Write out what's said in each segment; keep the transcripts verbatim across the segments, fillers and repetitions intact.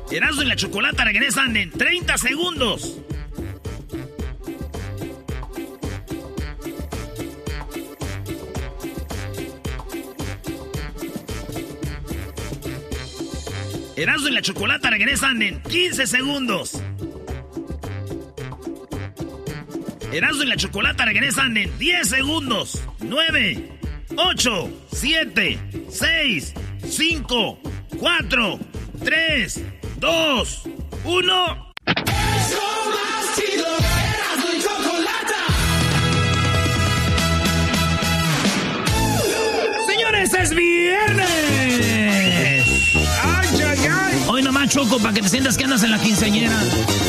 Erasmo y la Chocolata regresan en treinta segundos. Erasmo y la Chocolata regresan en quince segundos. Erasmo y la Chocolata regresan en diez segundos. nueve, ocho, siete, seis, cinco, cuatro, tres, dos, uno. Señores, es viernes. Ay, ay, ay. Hoy nomás, Choco, para que te sientas que andas en la quinceañera.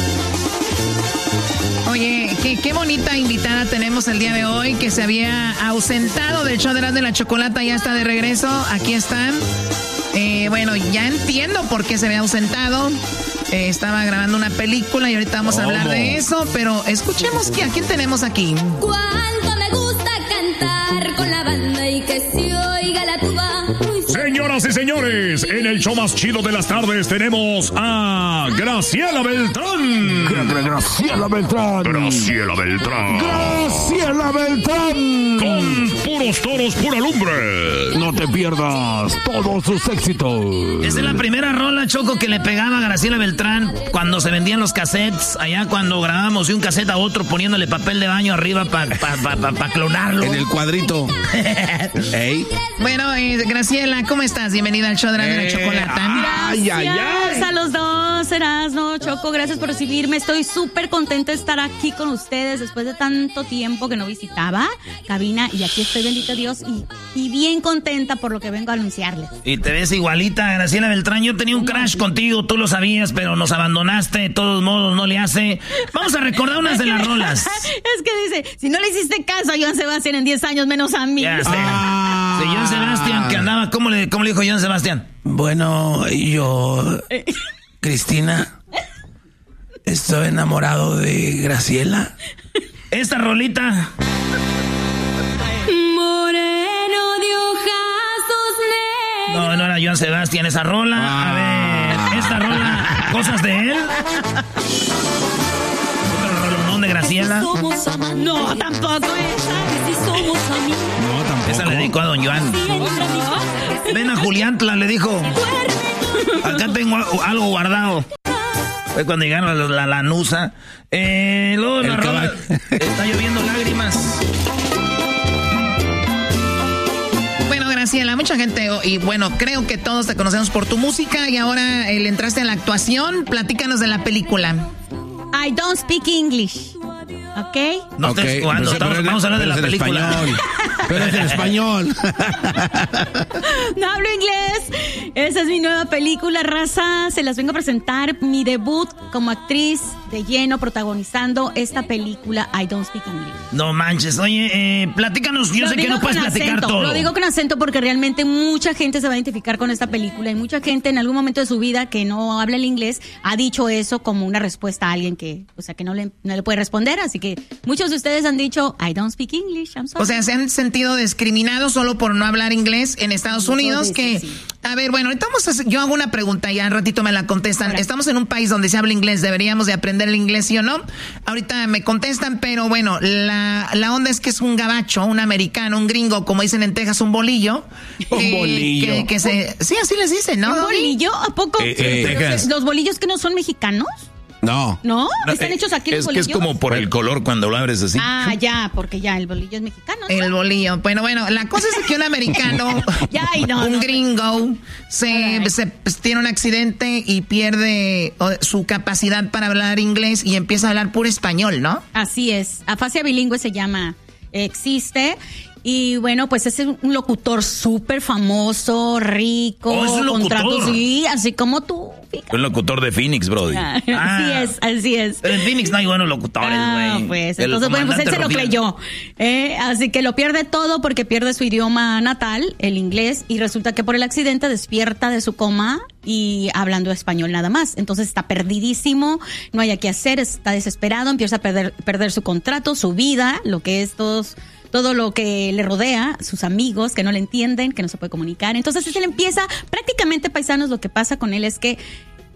Oye, qué, qué bonita invitada tenemos el día de hoy, que se había ausentado del show de Erasmo y la Chocolata, ya está de regreso, aquí están. Eh, bueno, ya entiendo por qué se había ausentado. Eh, estaba grabando una película y ahorita vamos a hablar de eso, pero escuchemos que, a quién tenemos aquí. Cuánto me gusta cantar con la banda y que se oiga la tuba. Señoras y señores, en el show más chido de las tardes tenemos a Graciela Beltrán. Gra- Graciela Beltrán. Graciela Beltrán. Graciela Beltrán. Con puros toros, pura lumbre. No te pierdas todos sus éxitos. Esa es la primera rola, Choco, que le pegaba a Graciela Beltrán cuando se vendían los cassettes. Allá cuando grabábamos de un cassette a otro poniéndole papel de baño arriba para pa, pa, pa, pa clonarlo. En el cuadrito. Ey. Bueno, eh, Graciela, ¿cómo estás? Bienvenida al show de Erasmo y la Chocolata. Ay, ay, ay. A los dos, Erasmo, Choco, gracias por recibirme. Estoy súper contenta de estar aquí con ustedes después de tanto tiempo que no visitaba cabina. Y aquí estoy, bendito Dios, y, y bien contenta por lo que vengo a anunciarles. Y te ves igualita, Graciela Beltrán. Yo tenía un crush contigo, tú lo sabías, pero nos abandonaste. De todos modos, no le hace. Vamos a recordar unas de las rolas. Es que dice, si no le hiciste caso a Joan Sebastián en diez años, menos a mí. Ya sé. Ah. De Joan Sebastián, que andaba, ¿cómo le, cómo le dijo Joan Sebastián? Bueno, yo, Cristina, estoy enamorado de Graciela. Esta rolita. Moreno de ojazos negros. No, no era Joan Sebastián esa rola. Ah. A ver, esta rola, cosas de él. Otro rolón de Graciela. Somos amantes. No, tampoco esa. Si somos amigos. No, tampoco. Esa le dedicó a don Joan. Ven a Juliantla, le dijo. Acá tengo algo guardado. Fue cuando llegaron la, la, la nusa. Eh, luego la El rola. caballo. Está lloviendo lágrimas. Bueno, Graciela, mucha gente, y bueno, creo que todos te conocemos por tu música y ahora eh, le entraste a la actuación. Platícanos de la película. I don't speak English. ¿Ok? No Ok, estés jugando, pero- estamos, pero- vamos a hablar de pero la es en película. español. Pero es en español. No hablo inglés. Esa es mi nueva película, raza. Se las vengo a presentar. Mi debut como actriz de lleno protagonizando esta película I Don't Speak English. No manches, oye, eh, platícanos, yo Lo sé que digo no puedes con platicar acento, todo. Lo digo con acento porque realmente mucha gente se va a identificar con esta película y mucha gente en algún momento de su vida que no habla el inglés ha dicho eso como una respuesta a alguien que, o sea, que no le, no le puede responder. Así que muchos de ustedes han dicho I don't speak English, I'm sorry. O sea, se han sentido discriminados solo por no hablar inglés en Estados Unidos, Sí, que, sí, sí. a ver, bueno, ahorita vamos a hacer- yo hago una pregunta y al ratito me la contestan. Ahora. Estamos en un país donde se habla inglés, ¿deberíamos de aprender el inglés, sí o no? Ahorita me contestan, pero bueno, la, la onda es que es un gabacho, un americano, un gringo, como dicen en Texas, un bolillo. Un que- bolillo. Que, que se, sí, así les dicen, ¿no? ¿Un Doggy? bolillo? ¿A poco? Eh, eh, Pero, Texas. ¿los bolillos que no son mexicanos? No. ¿No? No, ¿Están eh, hechos aquí los Es que es bolillos? como por el color cuando lo abres así. Ah, ya, porque ya el bolillo es mexicano, ¿no? El bolillo. Bueno, bueno, la cosa es que un americano, Ya, y no, un no. gringo, se, Ay. se- pues, tiene un accidente y pierde o, su capacidad para hablar inglés y empieza a hablar puro español, ¿no? Así es, afasia bilingüe se llama, existe. Y bueno, pues es un locutor súper famoso, rico, Oh, es un locutor. contratos, sí, así como tú. fíjate. Fue el locutor de Phoenix, Brody. Ah, así es, así es. Pero en Phoenix no hay buenos locutores, güey. Ah, pues, El entonces, bueno, pues él se lo comandante creyó. Eh, así que lo pierde todo porque pierde su idioma natal, el inglés, y resulta que por el accidente despierta de su coma y hablando español nada más. Entonces está perdidísimo, no hay qué hacer, está desesperado, empieza a perder, perder su contrato, su vida, lo que es todos... todo lo que le rodea, sus amigos que no le entienden, que no se puede comunicar. Entonces él empieza, prácticamente, paisanos, lo que pasa con él es que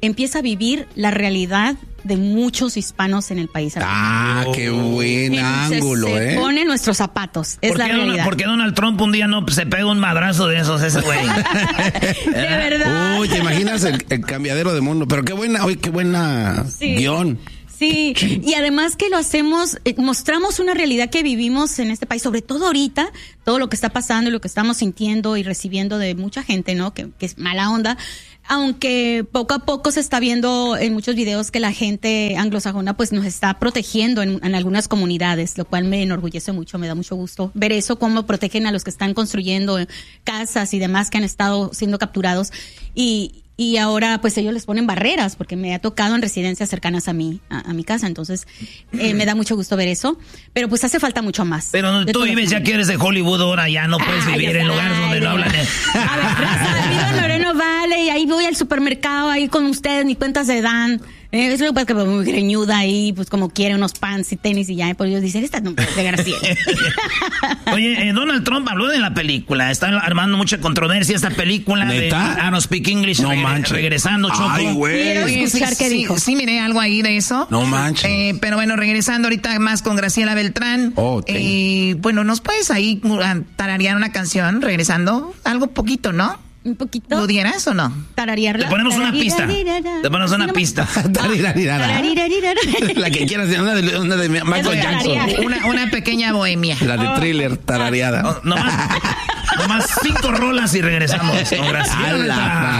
empieza a vivir la realidad de muchos hispanos en el país. Ah, oh, qué buen Entonces, ángulo, se ¿eh? pone nuestros zapatos, es la realidad. ¿Por qué Donald Trump un día no se pega un madrazo de esos, ese güey? De verdad. Uy, ¿te imaginas el, el cambiadero de mundo? Pero qué buena, oye, qué buena sí. guión. Sí, y además que lo hacemos, eh, mostramos una realidad que vivimos en este país, sobre todo ahorita, todo lo que está pasando y lo que estamos sintiendo y recibiendo de mucha gente, ¿no? Que, que es mala onda. Aunque poco a poco se está viendo en muchos videos que la gente anglosajona pues nos está protegiendo en, en algunas comunidades, lo cual me enorgullece mucho, me da mucho gusto ver eso, cómo protegen a los que están construyendo casas y demás que han estado siendo capturados. Y, y ahora pues ellos les ponen barreras porque me ha tocado en residencias cercanas a mí, a, a mi casa, entonces eh, me da mucho gusto ver eso, pero pues hace falta mucho más. Pero tú vives ya que eres de Hollywood, ahora ya no puedes ay, vivir en lugares ay, donde no hablan. De... A ver, raza, vivo en Moreno Valley y ahí voy al supermercado ahí con ustedes, ni cuentas se dan. Eh, es lo que pasa, que muy greñuda ahí, pues como quiere, unos pants y tenis y ya, por ellos dicen, esta no de Graciela. Oye, eh, Donald Trump habló de la película, está armando mucha controversia esta película. ¿Neta? De I Don't Speak English, no regre- manches. regresando, Choco. Ay, güey. Oye, sí, ¿qué sí, dijo? sí, miré algo ahí de eso. No manches. Eh, pero bueno, regresando ahorita más con Graciela Beltrán. Oh, eh, bueno, ¿nos puedes ahí tararear una canción regresando? Algo poquito, ¿no? Un poquito. ¿Pudieras o no? Tararearla. Te ponemos una pista. Te ponemos una pista. La que quieras, una de, una de Michael Jackson. Una, una pequeña bohemia. La de Thriller, tarareada. No, nomás, nomás cinco rolas y regresamos con Graciela.